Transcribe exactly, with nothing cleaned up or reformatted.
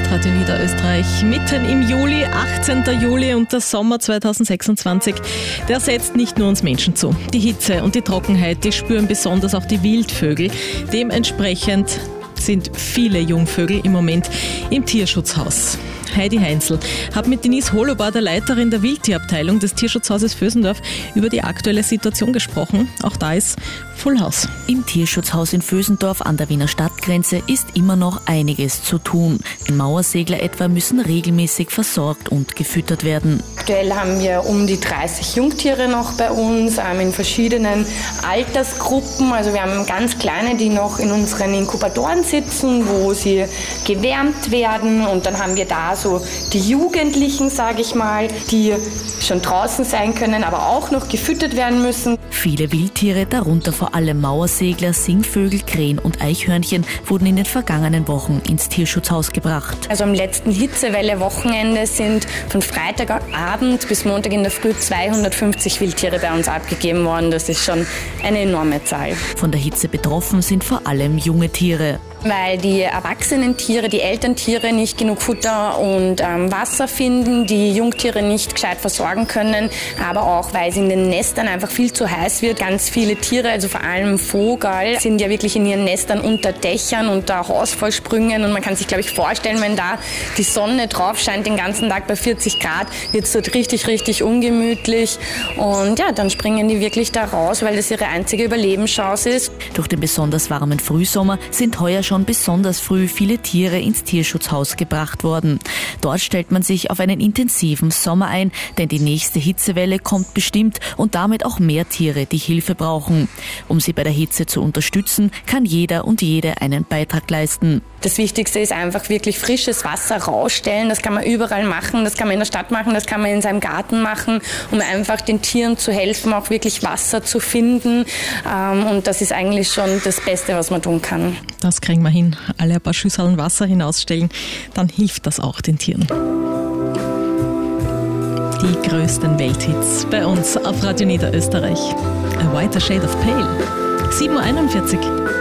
auf Radio Niederösterreich. Mitten im Juli, achtzehnten Juli, und der Sommer zweitausendsechsundzwanzig, der setzt nicht nur uns Menschen zu. Die Hitze und die Trockenheit, die spüren besonders auch die Wildvögel. Dementsprechend sind viele Jungvögel im Moment im Tierschutzhaus. Heidi Heinzel hat mit Denise Holobar, der Leiterin der Wildtierabteilung des Tierschutzhauses Vösendorf, über die aktuelle Situation gesprochen. Auch da ist Full House. Im Tierschutzhaus in Vösendorf an der Wiener Stadtgrenze ist immer noch einiges zu tun. Die Mauersegler etwa müssen regelmäßig versorgt und gefüttert werden. Aktuell haben wir um die dreißig Jungtiere noch bei uns, in verschiedenen Altersgruppen. Also wir haben ganz kleine, die noch in unseren Inkubatoren sitzen, wo sie gewärmt werden. Und dann haben wir da so die Jugendlichen, sage ich mal, die schon draußen sein können, aber auch noch gefüttert werden müssen. Viele Wildtiere, darunter vor allem Mauersegler, Singvögel, Krähen und Eichhörnchen, wurden in den vergangenen Wochen ins Tierschutzhaus gebracht. Also am letzten Hitzewelle-Wochenende sind von Freitagabend bis Montag in der Früh zweihundertfünfzig Wildtiere bei uns abgegeben worden. Das ist schon eine enorme Zahl. Von der Hitze betroffen sind vor allem junge Tiere. Weil die erwachsenen Tiere, die Elterntiere nicht genug Futter und ähm, Wasser finden, die Jungtiere nicht gescheit versorgen können, aber auch, weil es in den Nestern einfach viel zu heiß wird. Ganz viele Tiere, also vor allem Vogel, sind ja wirklich in ihren Nestern unter Dächern, unter Hausvollsprüngen, und man kann sich, glaube ich, vorstellen, wenn da die Sonne drauf scheint den ganzen Tag bei vierzig Grad, wird es dort richtig, richtig ungemütlich, und ja, dann springen die wirklich da raus, weil das ihre einzige Überlebenschance ist. Durch den besonders warmen Frühsommer sind heuer schon besonders früh viele Tiere ins Tierschutzhaus gebracht worden. Dort stellt man sich auf einen intensiven Sommer ein, denn die nächste Hitzewelle kommt bestimmt und damit auch mehr Tiere, die Hilfe brauchen. Um sie bei der Hitze zu unterstützen, kann jeder und jede einen Beitrag leisten. Das Wichtigste ist einfach wirklich frisches Wasser rausstellen. Das kann man überall machen, das kann man in der Stadt machen, das kann man in seinem Garten machen, um einfach den Tieren zu helfen, auch wirklich Wasser zu finden. Und das ist eigentlich schon das Beste, was man tun kann. Das kriegen wir hin. Alle ein paar Schüsseln Wasser hinausstellen, dann hilft das auch den Tieren. Die größten Welthits bei uns auf Radio Niederösterreich. A Whiter Shade of Pale. sieben Uhr einundvierzig.